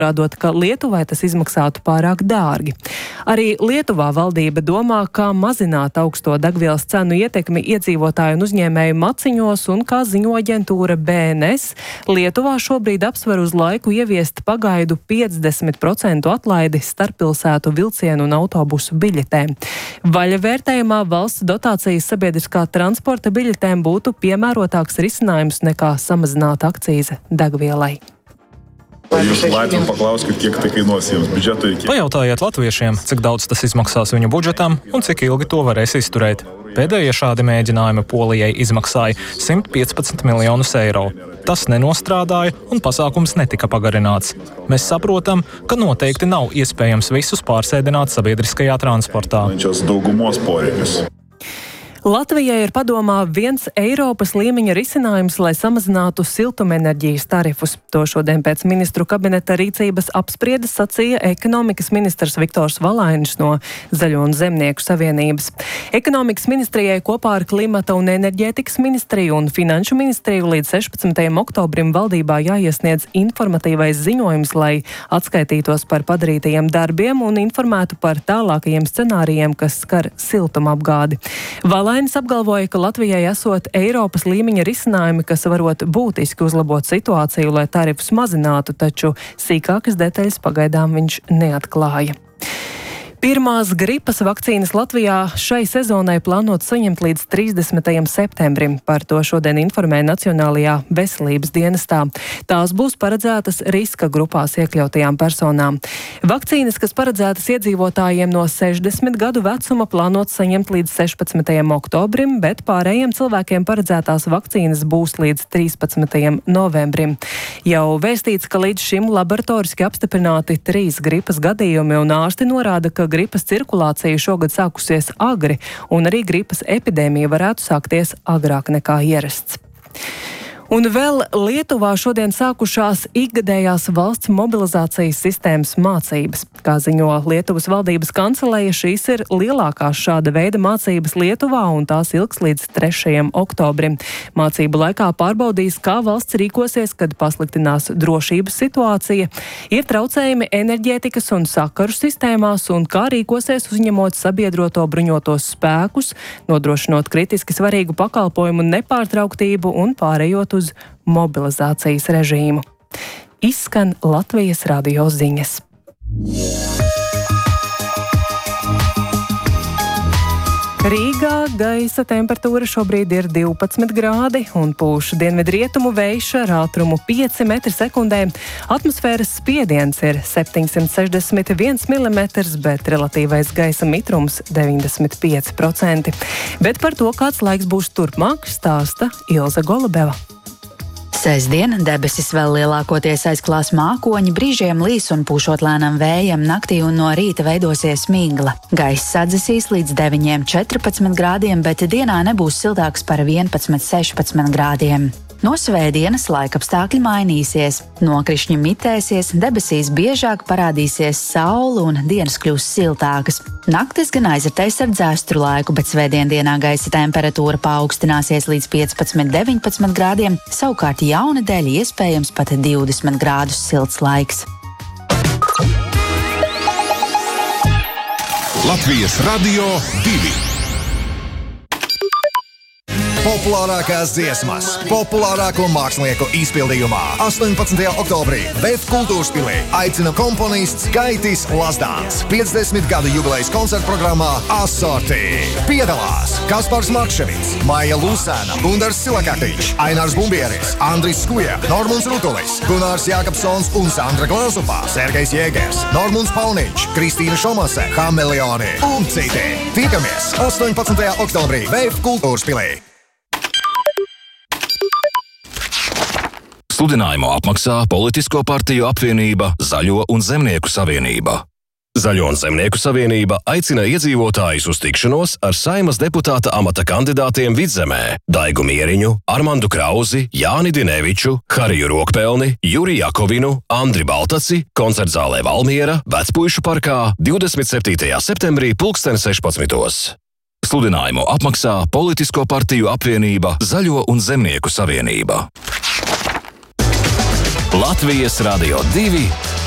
rādot, ka Lietuvai tas izmaksātu pārāk dārgi. Arī Lietuvā valdība domā, kā mazināt augsto degvielas cenu ietekmi iedzīvotāju un uzņēmēju maciņos, un kā ziņo aģentūra BNS, Lietuvā šobrīd apsver uz laiku ieviest pagaidu 50% atlaidi starppilsētu vilcienu un autobusu biļetēm. Vaļa vērtējumā valsts dotācijas sabiedriskā transporta biļetēm būtu piemērotāks risinājums nekā samazināt akcīze degvielai. Jūs Latvijam paklauskit, kiek tai kainuos jums budžetui. Pajautājiet latviešiem, cik daudz tas izmaksās viņu budžetam un cik ilgi to varēs izturēt. Pēdējie šādi mēģinājumi Polijai izmaksāja 115 miljonus eiro. Tas nenostrādāja un pasākums netika pagarināts. Mēs saprotam, ka noteikti nav iespējams visus pārsēdināt sabiedriskajā transportā. Latvijai ir padomā viens Eiropas līmeņa risinājums, lai samazinātu siltumenerģijas tarifus. To šodien pēc ministru kabineta rīcības apspriedes sacīja ekonomikas ministrs Viktors Valainis no Zaļo un Zemnieku savienības. Ekonomikas ministrijai kopā ar Klimata un enerģētikas ministriju un Finanšu ministriju līdz 16. oktobrim valdībā jāiesniedz informatīvais ziņojums, lai atskaitītos par padarītajiem darbiem un informētu par tālākajiem scenārijiem, kas skar siltumapgādi. Valainis apgalvoja, ka Latvijai esot Eiropas līmeņa risinājumi, kas varot būtiski uzlabot situāciju, lai tarifus mazinātu, taču sīkākas detaļas pagaidām viņš neatklāja. Pirmās gripas vakcīnas Latvijā šai sezonai plānot saņemt līdz 30. septembrim. Par to šodien informēja Nacionālajā veselības dienestā. Tās būs paredzētas riska grupās iekļautajām personām. Vakcīnas, kas paredzētas iedzīvotājiem no 60 gadu vecuma, plānot saņemt līdz 16. oktobrim, bet pārējiem cilvēkiem paredzētās vakcīnas būs līdz 13. novembrim. Jau vēstīts, ka līdz šim laboratoriski apstiprināti 3 gripas gadījumi, un ārsti norāda, ka gripas cirkulācija šogad sākusies agri, un arī gripas epidēmija varētu sākties agrāk nekā ierasts. Un vēl Lietuvā šodien sākušās ikgadējās valsts mobilizācijas sistēmas mācības. Kā ziņo Lietuvas valdības kanceleja, šīs ir lielākās šāda veida mācības Lietuvā, un tās ilgs līdz 3. oktobrim. Mācību laikā pārbaudīs, kā valsts rīkosies, kad pasliktinās drošības situācija, ir traucējumi enerģētikas un sakaru sistēmās, un kā rīkosies uzņemot sabiedroto bruņotos spēkus, nodrošinot kritiski svarīgu pakalpojumu nepārtrauktību un pārējot uz mobilizācijas režīmu. Izskan Latvijas radio ziņas. Rīgā gaisa temperatūra šobrīd ir 12 grādi un pūš dienvidrietumu vējš ar ātrumu 5 m/sekundē. Atmosfēras spiediens ir 761 mm, bet relatīvais gaisa mitrums 95%. Bet par to, kāds laiks būs turpmāk, stāsta Ilze Golubeva. Sestdien debesis vēl lielākoties aizklās mākoņi, brīžiem līs un pūšot lēnam vējam, naktī un no rīta veidosies migla. Gaiss atdzesīs līdz 9–14 grādiem, bet dienā nebūs siltāks par 11–16 grādiem. No svētdienas laikapstākļi mainīsies. Nokrišņi mitēsies, debesīs biežāk parādīsies saule un dienas kļūs siltākas. Naktis gan aizritēs ar dzēstru laiku, bet svētdien dienā gaisa temperatūra paaugstināsies līdz 15–19 grādiem, savukārt jaunedēļ iespējams pat 20 grādus silts laiks. Latvijas radio 2. Populārākās dziesmas, populārāko mākslinieku izpildījumā. 18. oktobrī VF Kultūrspilī aicina komponists Gaitis Lazdāns. 50 gadu jubilejas koncertprogrammā Assorti. Piedalās Kaspars Markševits, Maija Lūsēna, Gundars Silakaktiņš, Ainārs Bumbieris, Andris Skuja, Normunds Rutulis, Gunārs Jākapsons un Sandra Glāzupā, Sergejs Jēgers, Normunds Pauniņš, Kristīna Šomase, Hameleoni un citi. Tiekamies 18. oktobrī VF Kultūrspilī. Sludinājumu apmaksā Politisko partiju apvienība Zaļo un Zemnieku savienība. Zaļo un Zemnieku savienība aicina iedzīvotājus uz tikšanos ar Saeimas deputāta amata kandidātiem Vidzemē Daigu Mieriņu, Armandu Krauzi, Jāni Dineviču, Hariju Rokpelni, Juri Jakovinu, Andri Baltaci, koncertzālē Valmiera, Vecpuišu parkā 27. septembrī 16:00. Sludinājumu apmaksā Politisko partiju apvienība Zaļo un Zemnieku savienība. Latvijas radio 2